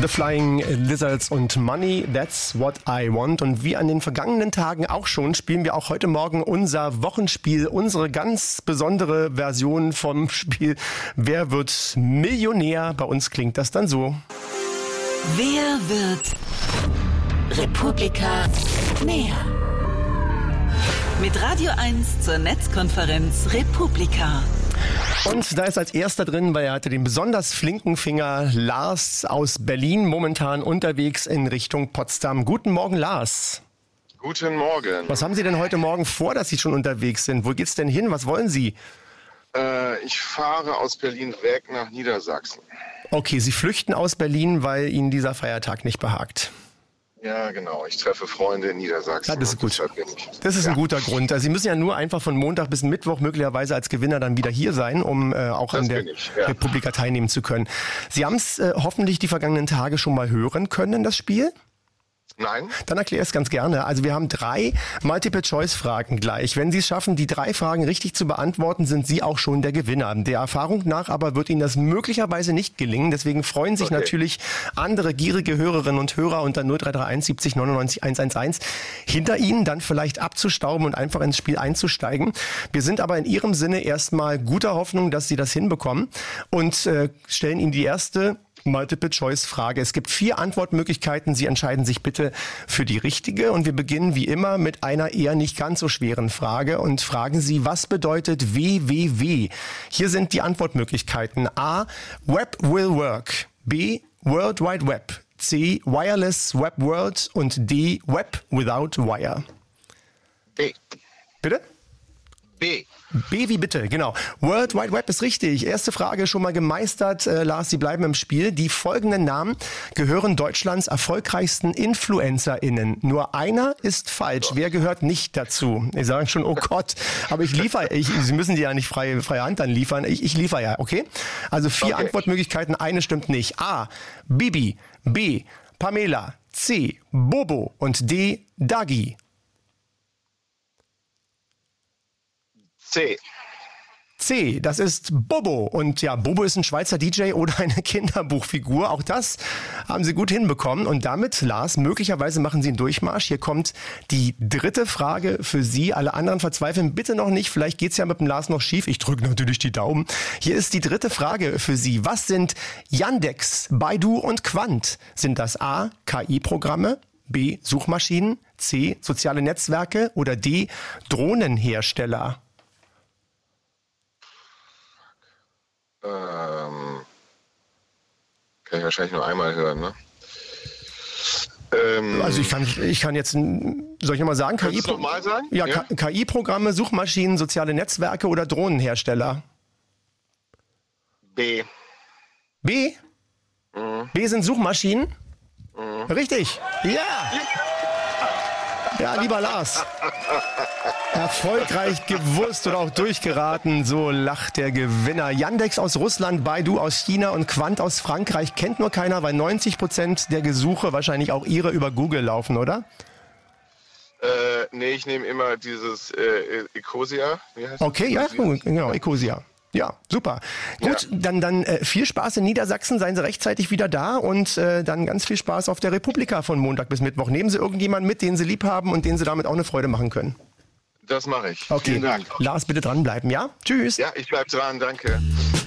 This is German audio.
The Flying Lizards und Money, That's What I Want. Und wie an den vergangenen Tagen auch schon, spielen wir auch heute Morgen unser Wochenspiel, unsere ganz besondere Version vom Spiel Wer wird Millionär? Bei uns klingt das dann so. Wer wird Republika näher? Mit Radio 1 zur Netzkonferenz Republika. Und da ist als erster drin, weil er hatte den besonders flinken Finger, Lars aus Berlin, momentan unterwegs in Richtung Potsdam. Guten Morgen, Lars. Guten Morgen. Was haben Sie denn heute Morgen vor, dass Sie schon unterwegs sind? Wo geht's denn hin? Was wollen Sie? Ich fahre aus Berlin weg nach Niedersachsen. Okay, Sie flüchten aus Berlin, weil Ihnen dieser Feiertag nicht behagt. Ja, genau. Ich treffe Freunde in Niedersachsen. Ja, das ist gut. Das ist ein guter Grund. Also Sie müssen ja nur einfach von Montag bis Mittwoch möglicherweise als Gewinner dann wieder hier sein, um auch an der Republika teilnehmen zu können. Sie haben es hoffentlich die vergangenen Tage schon mal hören können, das Spiel? Nein. Dann erkläre ich es ganz gerne. Also wir haben 3 Multiple-Choice-Fragen gleich. Wenn Sie es schaffen, die 3 Fragen richtig zu beantworten, sind Sie auch schon der Gewinner. Der Erfahrung nach aber wird Ihnen das möglicherweise nicht gelingen. Deswegen freuen sich natürlich andere gierige Hörerinnen und Hörer unter 0331 70 99 111 hinter Ihnen dann vielleicht abzustauben und einfach ins Spiel einzusteigen. Wir sind aber in Ihrem Sinne erstmal guter Hoffnung, dass Sie das hinbekommen und stellen Ihnen die erste Multiple-Choice-Frage. Es gibt 4 Antwortmöglichkeiten. Sie entscheiden sich bitte für die richtige. Und wir beginnen wie immer mit einer eher nicht ganz so schweren Frage und fragen Sie, was bedeutet WWW? Hier sind die Antwortmöglichkeiten. A. Web will work. B. World Wide Web. C. Wireless Web World. Und D. Web without wire. B. Bitte? B. B wie bitte, genau. World Wide Web ist richtig. Erste Frage schon mal gemeistert. Lars, Sie bleiben im Spiel. Die folgenden Namen gehören Deutschlands erfolgreichsten InfluencerInnen. Nur einer ist falsch. Wer gehört nicht dazu? Sie sagen schon, oh Gott, aber Sie müssen die ja nicht freie Hand dann liefern. Ich liefere ja, okay? Also 4 Antwortmöglichkeiten, eine stimmt nicht. A. Bibi. B. Pamela. C. Bobo. Und D. Dagi. C, das ist Bobo. Und ja, Bobo ist ein Schweizer DJ oder eine Kinderbuchfigur. Auch das haben Sie gut hinbekommen. Und damit, Lars, möglicherweise machen Sie einen Durchmarsch. Hier kommt die 3. Frage für Sie. Alle anderen verzweifeln bitte noch nicht. Vielleicht geht's ja mit dem Lars noch schief. Ich drücke natürlich die Daumen. Hier ist die 3. Frage für Sie. Was sind Yandex, Baidu und Quant? Sind das A, KI-Programme, B, Suchmaschinen, C, soziale Netzwerke oder D, Drohnenhersteller? Kann ich wahrscheinlich nur einmal hören, ne? Also ich kann jetzt, soll ich nochmal sagen? Kannst du es nochmal sagen? Ja, ja? KI-Programme, Suchmaschinen, soziale Netzwerke oder Drohnenhersteller? B. B? Mhm. B sind Suchmaschinen? Mhm. Richtig. Ja! Ja, lieber Lars. Erfolgreich gewusst oder auch durchgeraten, so lacht der Gewinner. Yandex aus Russland, Baidu aus China und Quant aus Frankreich kennt nur keiner, weil 90% der Gesuche wahrscheinlich auch Ihre über Google laufen, oder? Nee, ich nehme immer dieses Ecosia. Wie heißt okay, das? Ja, genau, Ecosia. Ja, super. Gut, ja. Dann viel Spaß in Niedersachsen, seien Sie rechtzeitig wieder da und dann ganz viel Spaß auf der Republika von Montag bis Mittwoch. Nehmen Sie irgendjemanden mit, den Sie lieb haben und den Sie damit auch eine Freude machen können. Das mache ich. Okay. Vielen Dank. Lars, bitte dranbleiben, ja? Tschüss. Ja, ich bleib dran, danke.